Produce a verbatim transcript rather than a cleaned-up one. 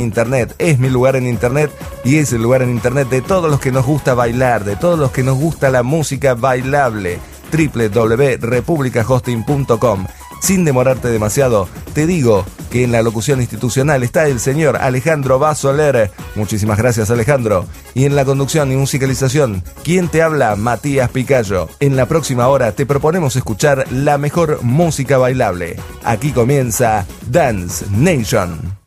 internet. Es mi lugar en internet y es el lugar en internet de todos los que nos gusta bailar, de todos los que nos gusta la música bailable. doble u doble u doble u punto republica hosting punto com. Sin demorarte demasiado, te digo que en la locución institucional está el señor Alejandro Basoler. Muchísimas gracias, Alejandro. Y en la conducción y musicalización, ¿quién te habla? Matías Picayo. En la próxima hora te proponemos escuchar la mejor música bailable. Aquí comienza Dance Nation.